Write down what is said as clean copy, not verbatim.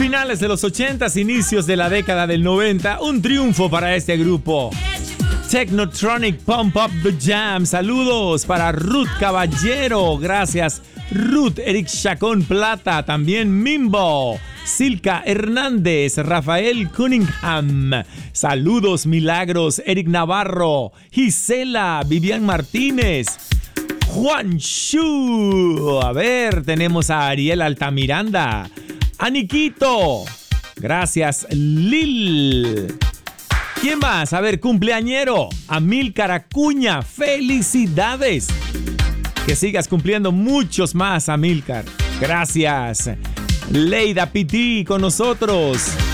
Finales de los 80s, inicios de la década del 90, un triunfo para este grupo. Technotronic Pump Up the Jam. Saludos para Ruth Caballero. Gracias, Ruth. Eric Chacón Plata. También Mimbo. Silka Hernández. Rafael Cunningham. Saludos, Milagros. Eric Navarro. Gisela. Vivian Martínez. Juan Shu. A ver, tenemos a Ariel Altamiranda. Aniquito. Gracias, Lil. ¿Quién más? A ver, cumpleañero. Amílcar Acuña. ¡Felicidades! Que sigas cumpliendo muchos más, Amílcar. Gracias. Leida Piti con nosotros.